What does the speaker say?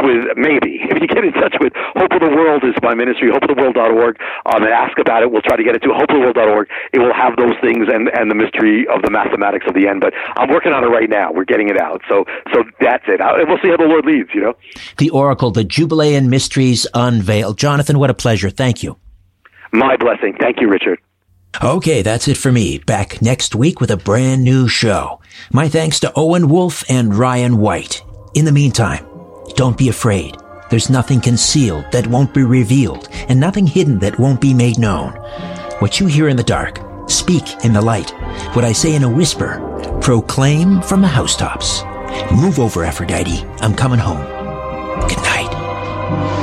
with, if you get in touch with Hope of the World is my ministry, hopeoftheworld.org, and ask about it. We'll try to get it to hopeoftheworld.org. It will have those things and the mystery of the mathematics of the end. But I'm working on it right now. We're getting it out. So that's it. And we'll see how the Lord leads, The Oracle, the Jubilean Mysteries Unveiled. Jonathan, what a pleasure. Thank you. My blessing. Thank you, Richard. Okay, that's it for me. Back next week with a brand new show. My thanks to Owen Wolf and Ryan White. In the meantime, don't be afraid. There's nothing concealed that won't be revealed, and nothing hidden that won't be made known. What you hear in the dark, speak in the light. What I say in a whisper, proclaim from the housetops. Move over, Aphrodite. I'm coming home. Good night.